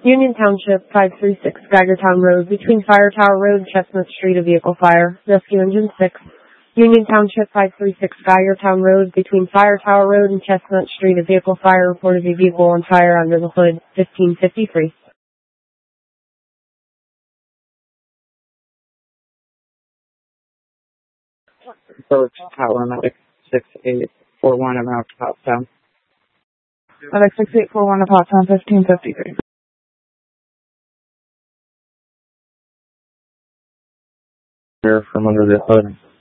Union Township, 536 Geigertown Road, between Fire Tower Road and Chestnut Street, a vehicle fire. Rescue Engine 6. Union Township, 536 Geigertown Road, between Fire Tower Road and Chestnut Street, a vehicle fire. Reported a vehicle on fire under the hood. 1553. Approach Tower, Medic 6841 about Pottstown. Medic 6841 of Pottstown, 1553. Here from under the hood.